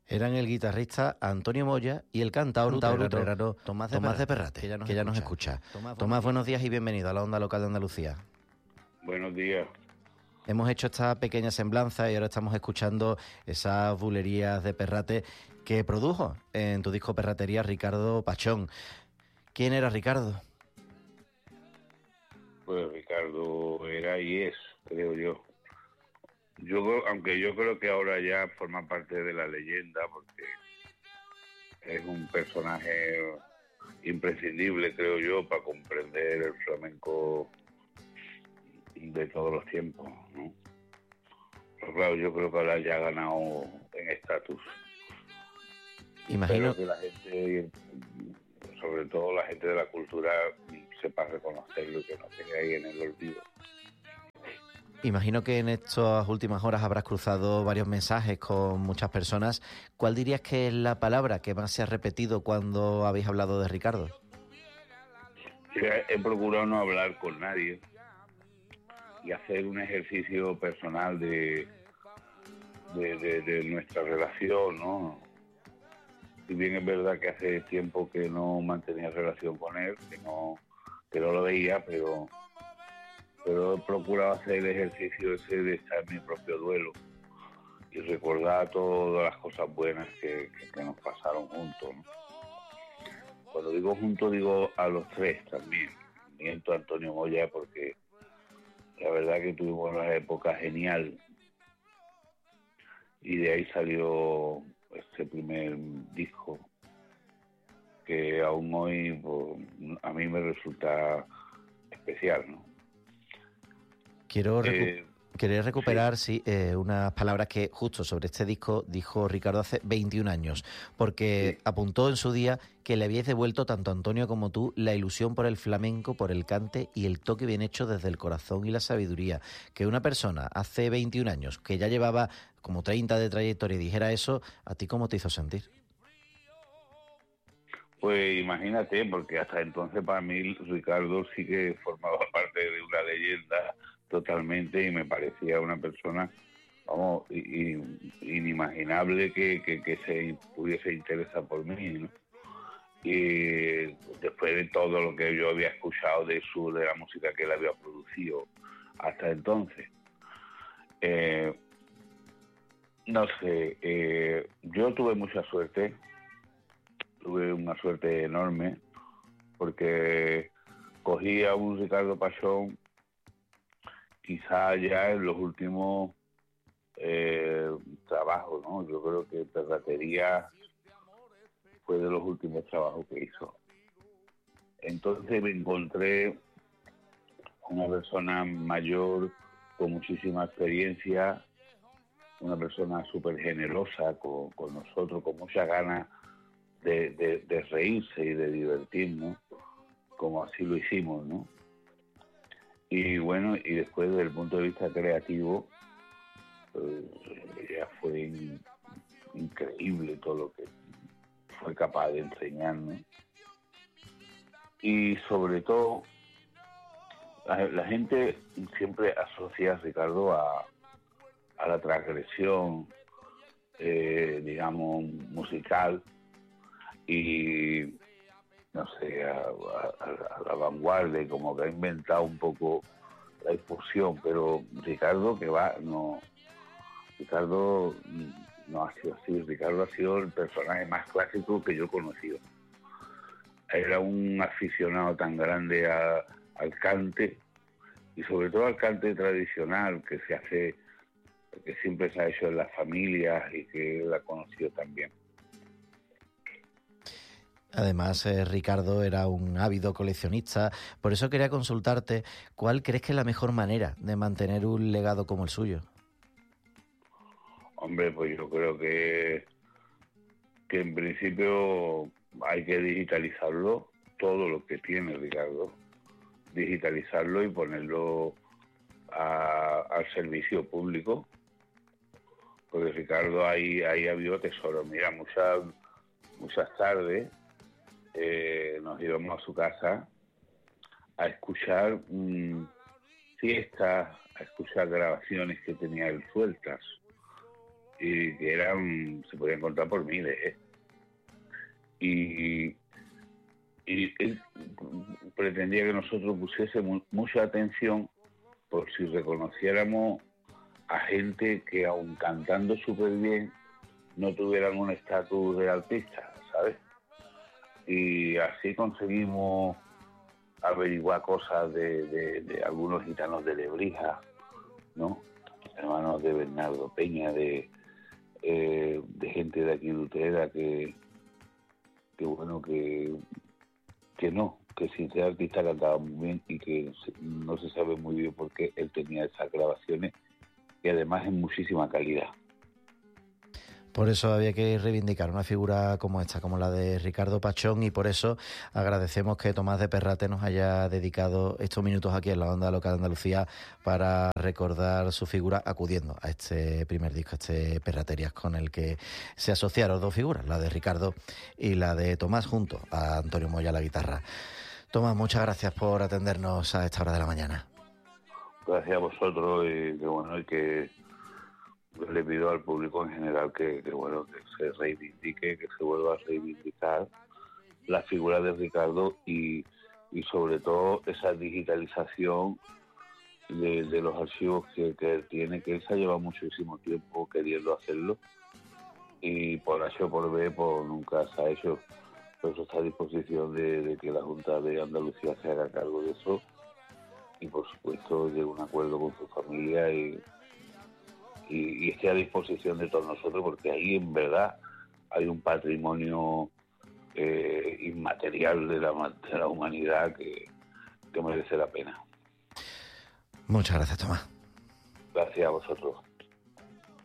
Eran el guitarrista Antonio Moya y el cantautor herrero Tomás de Perrate, que ya nos escucha. Tomás, buenos días y bienvenido a la Onda Local de Andalucía. Buenos días. Hemos hecho esta pequeña semblanza y ahora estamos escuchando esas bulerías de Perrate que produjo en tu disco Perratería Ricardo Pachón. ¿Quién era Ricardo? Pues Ricardo era y es, creo yo. Aunque yo creo que ahora ya forma parte de la leyenda, porque es un personaje imprescindible, creo yo, para comprender el flamenco de todos los tiempos, ¿no? Pero claro, yo creo que ahora ya ha ganado en estatus. Imagino que la gente, sobre todo la gente de la cultura, sepa reconocerlo y que no quede ahí en el olvido. Imagino que en estas últimas horas habrás cruzado varios mensajes con muchas personas. ¿Cuál dirías que es la palabra que más se ha repetido cuando habéis hablado de Ricardo? He procurado no hablar con nadie y hacer un ejercicio personal de nuestra relación, ¿no? Si bien es verdad que hace tiempo que no mantenía relación con él, que no lo veía, pero he procurado hacer el ejercicio ese de estar en mi propio duelo y recordar todas las cosas buenas que nos pasaron juntos, ¿no? Cuando digo juntos, digo a los tres también. Miento a Antonio Moya porque la verdad que tuvimos una época genial y de ahí salió este primer disco que aún hoy pues, a mí me resulta especial, ¿no? Quería recuperar unas palabras que justo sobre este disco dijo Ricardo hace 21 años, porque apuntó en su día que le habíais devuelto tanto a Antonio como tú la ilusión por el flamenco, por el cante y el toque bien hecho desde el corazón y la sabiduría. Que una persona hace 21 años, que ya llevaba como 30 de trayectoria y dijera eso, ¿a ti cómo te hizo sentir? Pues imagínate, porque hasta entonces para mí Ricardo sí que formaba parte de una leyenda totalmente y me parecía una persona, vamos, inimaginable que se pudiese interesar por mí, ¿no? Y después de todo lo que yo había escuchado de la música que él había producido hasta entonces, no sé, yo tuve mucha suerte. Tuve una suerte enorme porque cogí a un Ricardo Pachón quizá ya en los últimos trabajos, ¿no? Yo creo que Perratería fue de los últimos trabajos que hizo. Entonces me encontré una persona mayor con muchísima experiencia, una persona súper generosa con nosotros, con muchas ganas de reírse y de divertirnos, como así lo hicimos, ¿no? Y bueno, y después desde el punto de vista creativo, ya fue increíble todo lo que fue capaz de enseñarnos. Y sobre todo, la gente siempre asocia a Ricardo a la transgresión, digamos, musical, y no sé, a la vanguardia, como que ha inventado un poco la difusión, pero Ricardo no ha sido así. Ricardo ha sido el personaje más clásico que yo he conocido. Era un aficionado tan grande al cante y sobre todo al cante tradicional que siempre se ha hecho en las familias y que él ha conocido también. Además, Ricardo era un ávido coleccionista, por eso quería consultarte, ¿cuál crees que es la mejor manera de mantener un legado como el suyo? Hombre, pues yo creo que en principio hay que digitalizarlo, todo lo que tiene Ricardo, digitalizarlo y ponerlo al servicio público, porque Ricardo ahí habido tesoro. Mira, muchas tardes nos íbamos a su casa a escuchar fiestas, a escuchar grabaciones que tenía él sueltas. y que se podían contar por miles, ¿eh? Y él pretendía que nosotros pusiésemos mucha atención por si reconociéramos a gente que, aun cantando súper bien, no tuvieran un estatus de artista, ¿sabes? Y así conseguimos averiguar cosas de algunos gitanos de Lebrija, ¿no? Hermanos de Bernardo Peña, de gente de aquí de Utrera, que bueno, que si ese artista cantaba muy bien y que no se sabe muy bien por qué él tenía esas grabaciones y además en muchísima calidad. Por eso había que reivindicar una figura como esta, como la de Ricardo Pachón, y por eso agradecemos que Tomás de Perrate nos haya dedicado estos minutos aquí en la Onda Local de Andalucía para recordar su figura, acudiendo a este primer disco, a este Perraterías, con el que se asociaron dos figuras, la de Ricardo y la de Tomás, junto a Antonio Moya a la guitarra. Tomás, muchas gracias por atendernos a esta hora de la mañana. Gracias a vosotros y que le pido al público en general que se reivindique, que se vuelva a reivindicar la figura de Ricardo y sobre todo esa digitalización de los archivos que él tiene, que él se ha llevado muchísimo tiempo queriendo hacerlo y por H o por B pues nunca se ha hecho. Por eso está a disposición de que la Junta de Andalucía se haga cargo de eso y por supuesto llegue a un acuerdo con su familia y esté a disposición de todos nosotros, porque ahí en verdad hay un patrimonio inmaterial de la humanidad que merece la pena. Muchas gracias, Tomás. Gracias a vosotros.